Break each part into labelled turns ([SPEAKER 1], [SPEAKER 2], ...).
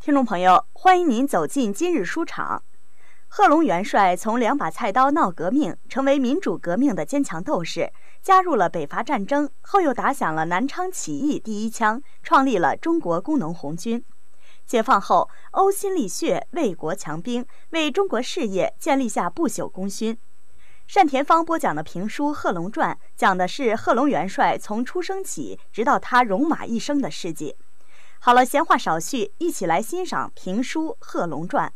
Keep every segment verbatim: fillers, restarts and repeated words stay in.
[SPEAKER 1] 听众朋友，欢迎您走进今日书场。贺龙元帅从两把菜刀闹革命，成为民主革命的坚强斗士，加入了北伐战争，后又打响了南昌起义第一枪，创立了中国工农红军。解放后，呕心沥血，为国强兵，为中国事业建立下不朽功勋。单田芳播讲的评书《贺龙传》，讲的是贺龙元帅从出生起直到他戎马一生的事迹。好了，闲话少叙，一起来欣赏评书《贺龙传》。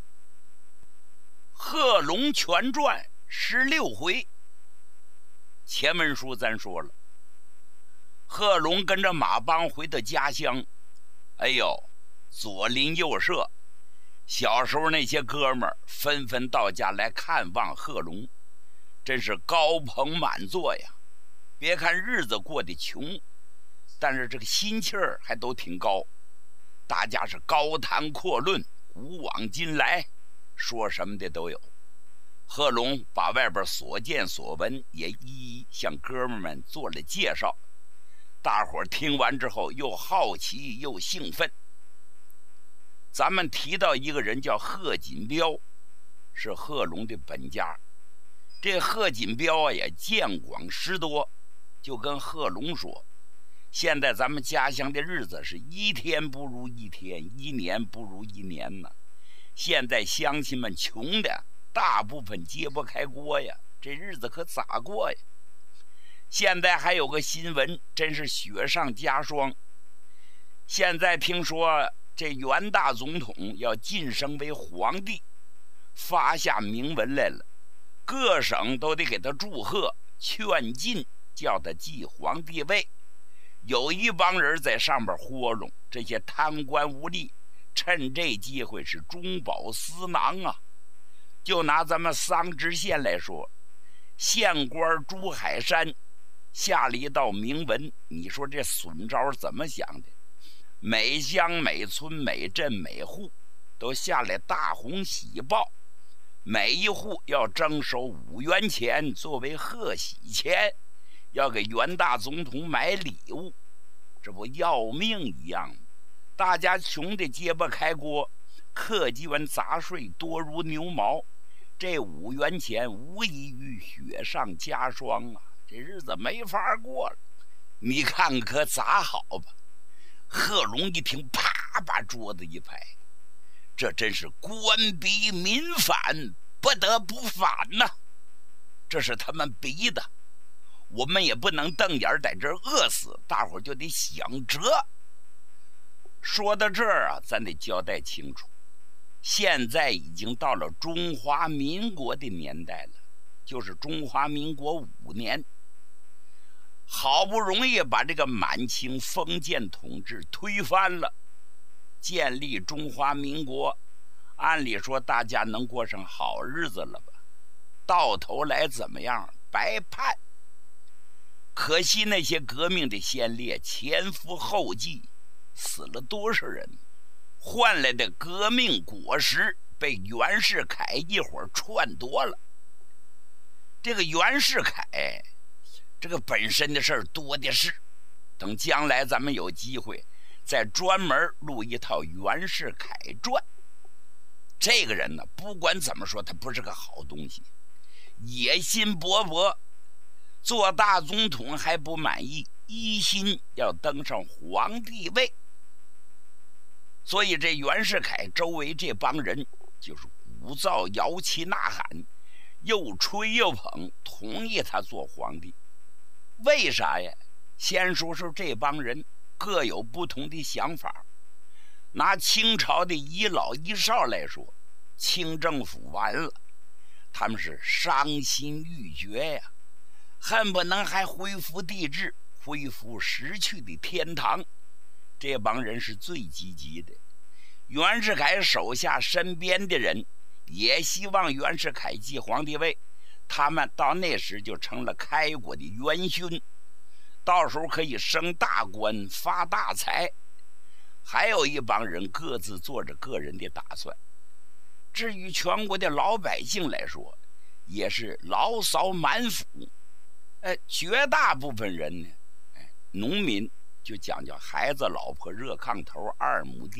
[SPEAKER 2] 贺龙全传十六回。前文书咱说了，贺龙跟着马帮回到家乡，哎呦，左邻右舍，小时候那些哥们儿纷纷到家来看望贺龙，真是高朋满座呀。别看日子过得穷，但是这个心气儿还都挺高，大家是高谈阔论，古往今来，说什么的都有。贺龙把外边所见所闻也一一向哥们们做了介绍，大伙儿听完之后又好奇又兴奋。咱们提到一个人叫贺锦彪，是贺龙的本家。这贺锦彪啊也见广识多，就跟贺龙说，现在咱们家乡的日子是一天不如一天，一年不如一年呢。现在乡亲们穷的大部分揭不开锅呀，这日子可咋过呀？现在还有个新闻，真是雪上加霜。现在听说这袁大总统要晋升为皇帝，发下明文来了，各省都得给他祝贺劝进，叫他继皇帝位。有一帮人在上边活动，这些贪官污吏趁这机会是中饱私囊啊。就拿咱们桑植县来说，县官朱海山下了一道明文，你说这损招怎么想的？每乡每村每镇每户都下来大红喜报，每一户要征收五元钱作为贺喜钱，要给袁大总统买礼物，这不要命一样吗？大家穷的揭不开锅，客机关杂税多如牛毛，这五元钱无异于雪上加霜啊！这日子没法过了，你看可咋好吧？贺龙一听，啪把桌子一拍，这真是官逼民反，不得不反呐、啊！这是他们逼的，我们也不能瞪眼在这儿饿死，大伙就得想辙。说到这儿啊，咱得交代清楚，现在已经到了中华民国的年代了，就是中华民国五年，好不容易把这个满清封建统治推翻了，建立中华民国，按理说大家能过上好日子了吧？到头来怎么样？白盼。可惜那些革命的先烈前赴后继，死了多少人，换来的革命果实被袁世凯一伙儿篡夺了。这个袁世凯这个本身的事儿多的是，等将来咱们有机会再专门录一套袁世凯传。这个人呢，不管怎么说他不是个好东西，野心勃勃，做大总统还不满意，一心要登上皇帝位。所以这袁世凯周围这帮人就是鼓噪摇旗呐喊，又吹又捧，同意他做皇帝。为啥呀？先说说这帮人各有不同的想法。拿清朝的遗老遗少来说，清政府完了，他们是伤心欲绝呀，恨不能还恢复帝制，恢复失去的天堂。这帮人是最积极的。袁世凯手下身边的人也希望袁世凯继皇帝位，他们到那时就成了开国的元勋，到时候可以升大官发大财。还有一帮人各自做着个人的打算。至于全国的老百姓来说，也是牢骚满腹。哎，绝大部分人呢，哎，农民就讲究孩子老婆热炕头，二亩地